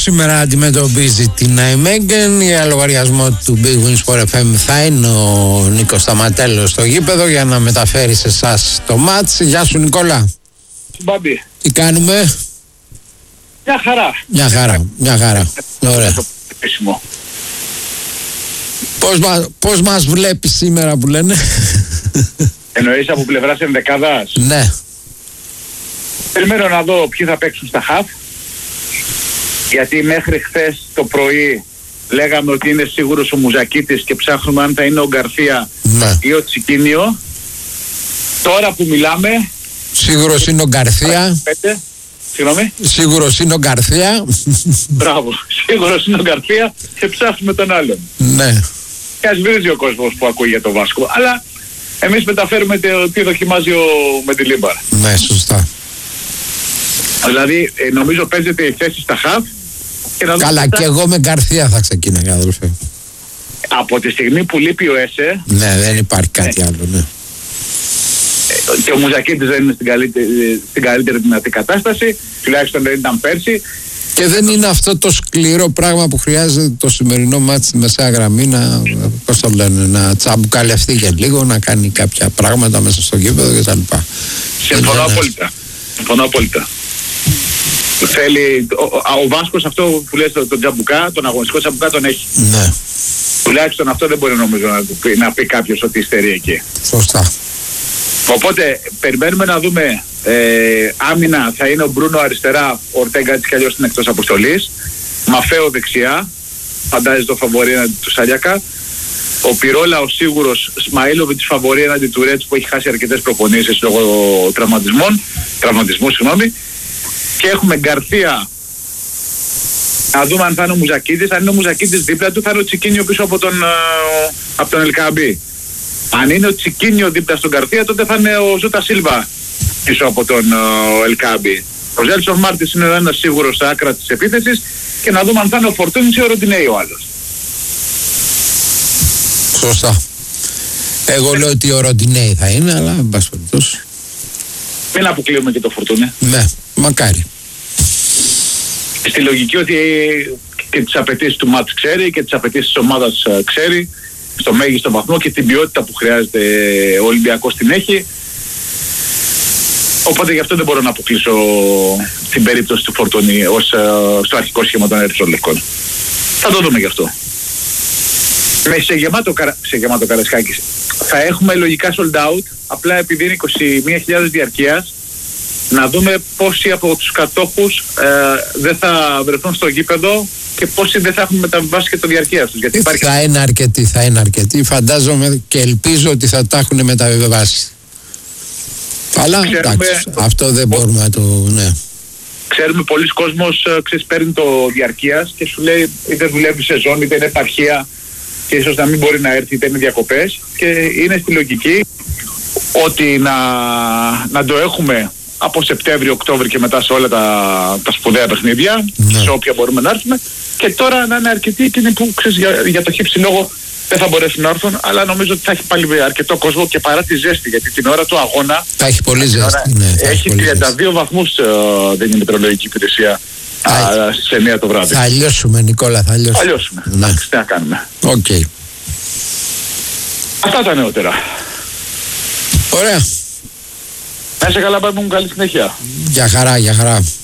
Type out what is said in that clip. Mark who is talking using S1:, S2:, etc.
S1: Σήμερα αντιμετωπίζει την Νάιμεγγεν. Για λογαριασμό του Big Win Sport FM θα είναι ο Νίκος Σταματέλος στο γήπεδο για να μεταφέρει σε εσάς το μάτς. Γεια σου Νικόλα.
S2: Μπάμπη.
S1: Τι κάνουμε? Μια χαρά. Ωραία. Πώς μας βλέπεις σήμερα που λένε?
S2: Εννοείς από πλευράς ενδεκάδας?
S1: Ναι.
S2: Περιμένω να δω ποιοι θα παίξουν στα χαφ. Γιατί μέχρι χθες το πρωί λέγαμε ότι είναι σίγουρος ο Μουζακίτης και ψάχνουμε αν θα είναι ο Γκαρθία ή ο Τσικίνιο. Τώρα που μιλάμε...
S1: Σίγουρος είναι ο Γκαρθία.
S2: Συγγνώμη.
S1: Σίγουρος είναι ο Γκαρθία.
S2: Μπράβο. Σίγουρος είναι ο Γκαρθία και ψάχνουμε τον άλλον.
S1: Ναι.
S2: Και ας βρίζει ο κόσμος που ακούει για τον Βάσκο. Αλλά εμείς μεταφέρουμε τι δοκιμάζει ο Μεντιλίμπαρ.
S1: Ναι, σωστά.
S2: Δηλαδή νομίζω παίζεται η θέση στα χαφ.
S1: Καλά, και εγώ με Γκαρθία θα ξεκίναγα, αδελφέ.
S2: Από τη στιγμή που λείπει ο Έσε...
S1: Ναι, δεν υπάρχει κάτι άλλο, ναι.
S2: Και ο Μουζακίτης δεν είναι στην καλύτερη δυνατή κατάσταση, τουλάχιστον δεν ήταν πέρσι.
S1: Και δεν είναι αυτό το σκληρό πράγμα που χρειάζεται το σημερινό μάτι στη μεσαία γραμμή να τσαμπουκαλευτεί για λίγο, να κάνει κάποια πράγματα μέσα στο γήπεδο κτλ.
S2: Συμφωνώ απόλυτα. Θέλει, ο Βάσκος αυτό που λες τον τζαμπουκά, τον αγωνιστικό τζαμπουκά τον έχει.
S1: Ναι.
S2: Τουλάχιστον αυτό δεν μπορεί νομίζω να πει κάποιος ότι υστερεί εκεί.
S1: Σωστά.
S2: Οπότε περιμένουμε να δούμε άμυνα θα είναι ο Μπρούνο αριστερά, ο Ορτέγκα έτσι κι αλλιώς είναι εκτός αποστολής. Μαφέο δεξιά, φαντάζει το φαβορί έναντι του Σαλιακά. Ο Πυρόλα ο σίγουρος, Σμαΐλοβιτς φαβορί έναντι του Ρέτς που έχει χάσει αρκετές προπονήσεις λόγω τραυματισμού. Και έχουμε Γκαρθία. Να δούμε αν θα είναι ο Μουζακίτης. Αν είναι ο Μουζακίτης δίπλα του θα είναι ο Τσικίνιο πίσω από τον Ελκαμπή. Αν είναι ο Τσικίνιο δίπλα στον Γκαρθία τότε θα είναι ο Ζούτα Σίλβα πίσω από τον Ελκαμπή. Ο Ζέλσον Μάρτις είναι ένας σίγουρος στα άκρα της επίθεσης και να δούμε αν θα είναι ο Φορτούνης ή ο Ροντινέι ο άλλος.
S1: Σωστά. Εγώ λέω ότι ο Ροντινέι θα είναι, αλλά εν πάση περιπτώσει.
S2: Μην αποκλείουμε και το Φορτούνη.
S1: Ναι, μακάρι.
S2: Στη λογική ότι και τις απαιτήσεις του μάτς ξέρει και τις απαιτήσεις της ομάδας ξέρει στο μέγιστο βαθμό και την ποιότητα που χρειάζεται ο Ολυμπιακός την έχει. Οπότε γι' αυτό δεν μπορώ να αποκλείσω την περίπτωση του Φορτούνη στο αρχικό σχήμα των Ερυθρών Λευκών. Θα το δούμε γι' αυτό. Σε γεμάτο Καραϊσκάκης θα έχουμε λογικά sold out, απλά επειδή είναι 21.000 διαρκείας, να δούμε πόσοι από τους κατόχους δεν θα βρεθούν στο γήπεδο και πόσοι δεν θα έχουν μεταβιβάσει και το διαρκείας τους. Γιατί υπάρχει...
S1: Θα είναι αρκετοί, φαντάζομαι και ελπίζω ότι θα τα έχουν μεταβιβάσει. Αλλά εντάξει, αυτό δεν μπορούμε να το... Ναι.
S2: Ξέρουμε πολλοί κόσμος παίρνει το διαρκείας και σου λέει είτε δουλεύει σεζόν είτε είναι επαρχία και ίσως να μην μπορεί να έρθει είτε είναι διακοπές και είναι στη λογική ότι να το έχουμε από Σεπτέμβριο, Οκτώβριο και μετά σε όλα τα σπουδαία παιχνίδια, σε όποια μπορούμε να έρθουμε και τώρα να είναι αρκετοί εκείνοι που ξέρεις για το χύψη λόγο δεν θα μπορέσουν να έρθουν, αλλά νομίζω ότι θα έχει πάλι αρκετό κόσμο και παρά τη ζέστη, γιατί την ώρα του αγώνα
S1: θα έχει πολύ ζέστη. Ναι,
S2: έχει 32 βαθμούς δεν είναι η μετεωρολογική υπηρεσία σε 9 το βράδυ.
S1: Θα αλλιώσουμε Νικόλα, θα αλλιώσουμε.
S2: Εντάξει, τι να κάνουμε.
S1: Okay.
S2: Αυτά τα νεότερα.
S1: Ωραία.
S2: Να είσαι καλά, πάμε μου καλή συνέχεια.
S1: Για χαρά.